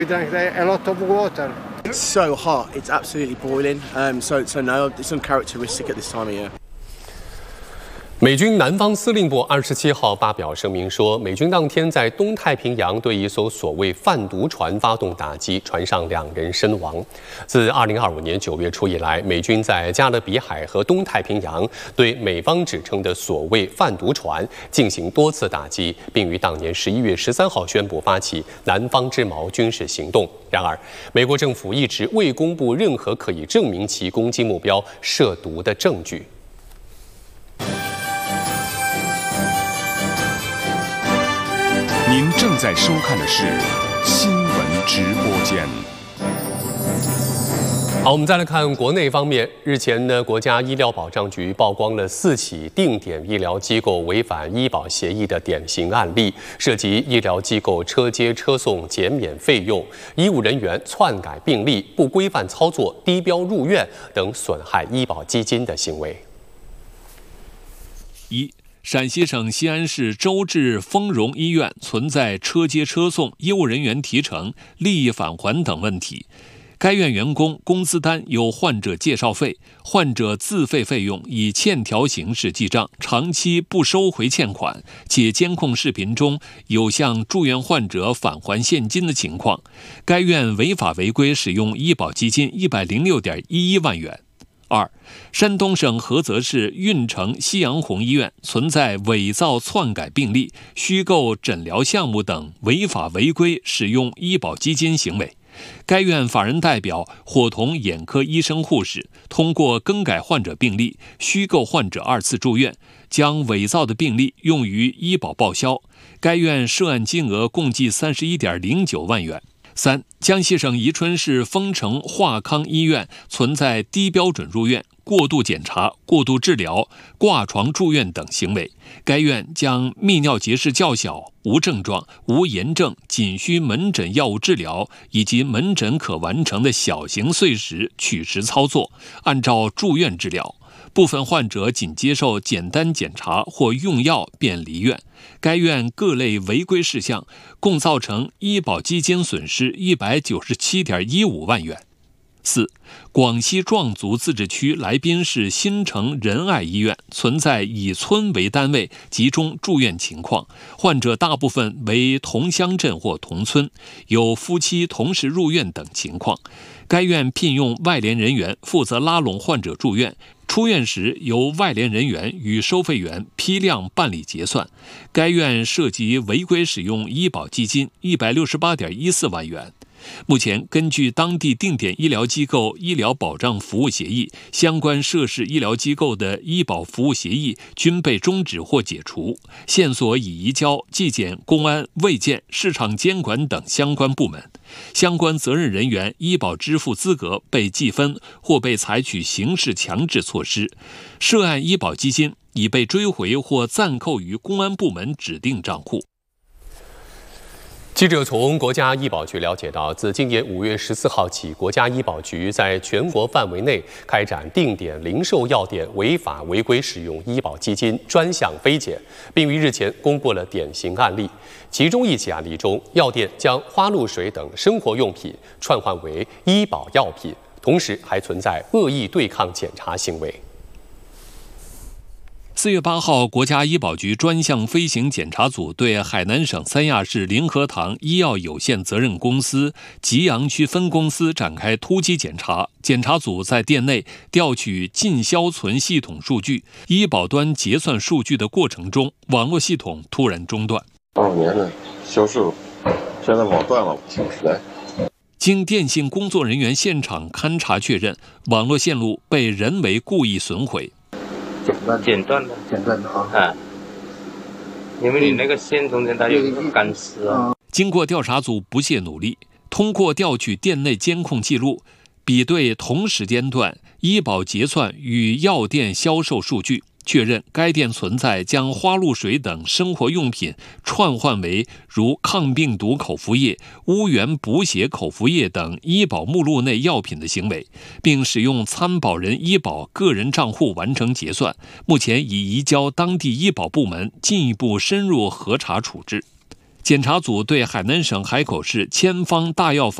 It's so hot. It's absolutely boiling. So no, it's uncharacteristic at this time of year. 美军南方司令部27号发表声明说，美军当天在东太平洋对一艘所谓贩毒船发动打击，船上2人身亡。自2025年9月初以来，美军在加勒比海和东太平洋对美方指称的所谓贩毒船进行多次打击，并于当年11月13号宣布发起南方之矛军事行动。然而，美国政府一直未公布任何可以证明其攻击目标涉毒的证据。 您正在收看的是新闻直播间。 好，我们再来看国内方面。日前呢，国家医疗保障局曝光了4起定点医疗机构违反医保协议的典型案例，涉及医疗机构车接车送减免费用、医务人员篡改病历、不规范操作、低标入院等损害医保基金的行为。 陕西省西安市周至丰荣医院存在车接车送、医务人员提成、利益返还等问题。该院员工工资单有患者介绍费，患者自费费用以欠条形式记账，长期不收回欠款，且监控视频中有向住院患者返还现金的情况。该院违法违规使用医保基金106.11万元。山东省菏泽市运城夕阳红医院存在伪造篡改病历、虚构诊疗项目等违法违规使用医保基金行为。该院法人代表伙同眼科医生护士，通过更改患者病历、虚构患者2次住院，将伪造的病历用于医保报销。该院涉案金额共计31.09万元。江西省宜春市丰城华康医院存在低标准入院、过度检查、过度治疗、挂床住院等行为。该院将泌尿结石较小、无症状、无炎症、仅需门诊药物治疗以及门诊可完成的小型碎石取石操作，按照住院治疗。部分患者仅接受简单检查或用药便离院。该院各类违规事项共造成医保基金损失197.15万元。广西壮族自治区来宾市新城仁爱医院存在以村为单位集中住院情况，患者大部分为同乡镇或同村，有夫妻同时入院等情况。该院聘用外联人员负责拉拢患者住院，出院时由外联人员与收费员批量办理结算。该院涉及违规使用医保基金168.14万元。目前，根据当地定点医疗机构医疗保障服务协议，相关涉事医疗机构的医保服务协议均被终止或解除，线索已移交纪检、公安、卫健、市场监管等相关部门。相关责任人员医保支付资格被记分或被采取刑事强制措施，涉案医保基金已被追回或暂扣于公安部门指定账户。 记者从国家医保局了解到，自今年5月14号起，国家医保局在全国范围内开展定点零售药店违法违规使用医保基金专项飞检，并于日前公布了典型案例。其中一起案例中，药店将花露水等生活用品串换为医保药品，同时还存在恶意对抗检查行为。 4月8号，国家医保局专项飞行检查组对海南省三亚市灵和堂医药有限责任公司吉阳区分公司展开突击检查。检查组在店内调取进销存系统数据、医保端结算数据的过程中，网络系统突然中断。 2年的销售，现在网断了，停不来。 经电信工作人员现场勘查确认，网络线路被人为故意损毁。 剪断的啊，因为你那个线中间它有一个钢丝啊。 经过调查组不懈努力，通过调取店内监控记录，比对同时间段医保结算与药店销售数据，确认该店存在将花露水等生活用品串换为如抗病毒口服液、乌源补血口服液等医保目录内药品的行为，并使用参保人医保个人账户完成结算，目前已移交当地医保部门进一步深入核查处置。 检查组对海南省海口市千方大药房